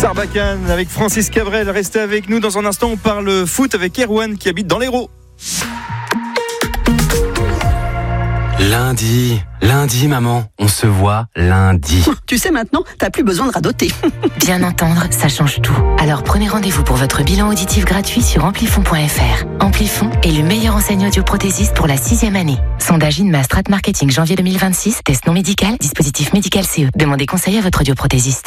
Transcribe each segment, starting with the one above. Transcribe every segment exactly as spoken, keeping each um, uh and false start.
Sarbacane avec Francis Cabrel. Restez avec nous. Dans un instant, on parle foot avec Erwan qui habite dans l'Hérault. Lundi, lundi maman, on se voit lundi. Tu sais maintenant, t'as plus besoin de radoter. Bien entendre, ça change tout. Alors prenez rendez-vous pour votre bilan auditif gratuit sur amplifon point f r. Amplifon est le meilleur enseignant audioprothésiste pour la sixième année. Sondage Inma Strat Marketing janvier deux mille vingt-six, test non médical, dispositif médical C E. Demandez conseil à votre audioprothésiste.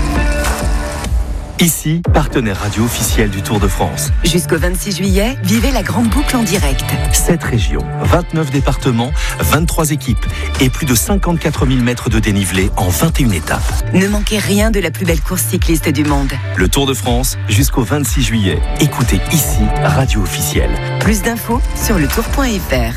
Ici, partenaire radio officiel du Tour de France. Jusqu'au vingt-six juillet, vivez la grande boucle en direct. sept régions, vingt-neuf départements, vingt-trois équipes et plus de cinquante-quatre mille mètres de dénivelé en vingt et une étapes. Ne manquez rien de la plus belle course cycliste du monde. Le Tour de France, jusqu'au vingt-six juillet. Écoutez ici, radio officielle. Plus d'infos sur le tour point f r.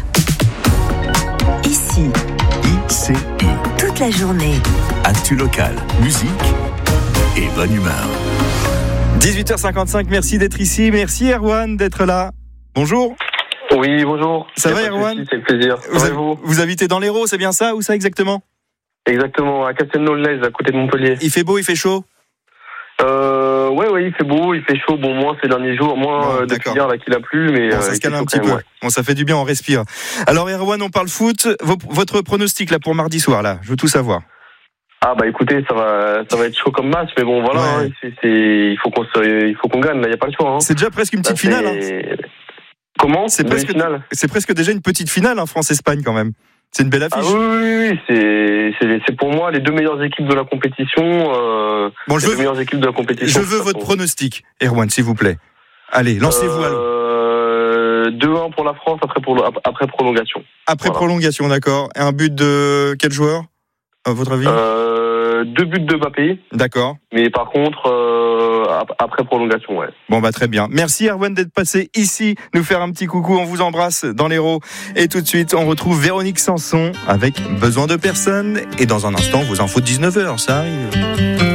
Ici, I C I. toute la journée. Actu local, musique et bonne humeur. dix-huit heures cinquante-cinq, merci d'être ici. Merci Erwan d'être là. Bonjour. Oui, bonjour. Ça va Erwan ? C'est le plaisir. Vous, Ça avez, va, vous, vous habitez dans l'Hérault, c'est bien ça ? Où ça exactement ? Exactement, à Castelnau-le-Lez, à côté de Montpellier. Il fait beau, il fait chaud ? Euh, ouais, ouais, il fait beau, il fait chaud. Bon, moins ces derniers jours, moins Bon, euh, depuis hier là qu'il a plu, mais bon, euh, ça se il calme fait un chaud petit quand peu. même, ouais. Bon, ça fait du bien, on respire. Alors Erwan, on parle foot. Vos, votre pronostic là pour mardi soir là, je veux tout savoir. Ah bah écoutez, ça va, ça va être chaud comme match, mais bon voilà, Ouais. hein, c'est, c'est, il faut qu'on, se, il faut qu'on gagne. Là, il y a pas le choix. Hein. C'est déjà presque une petite Là, finale. Hein. c'est... Comment ? C'est presque, finale. c'est presque déjà une petite finale, hein, France-Espagne quand même. C'est une belle affiche. Ah oui, oui, oui, c'est, c'est, c'est pour moi les deux meilleures équipes de la compétition. Euh, bon, je les veux, deux meilleures équipes de la compétition. je veux votre pronostic, Erwan, s'il vous plaît. Allez, lancez-vous à l'eau. Euh, deux un pour la France après, pour, après prolongation. Après voilà. prolongation, d'accord. Et un but de quel joueur, à votre avis ? euh, Deux buts de Mbappé. D'accord. Mais par contre, euh, après prolongation, ouais. Bon, bah très bien. Merci Erwan d'être passé ici, nous faire un petit coucou. On vous embrasse dans l'Hérault. Et tout de suite, on retrouve Véronique Sanson avec Besoin de personne. Et dans un instant, vos infos de dix-neuf heures, ça arrive.